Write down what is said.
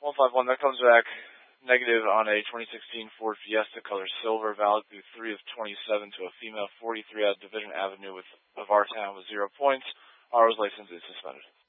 151, that comes back negative on a 2016 Ford Fiesta color silver, valid through 3 of 27 to a female 43 out of Division Avenue of our town with 0 points. RO's license is suspended.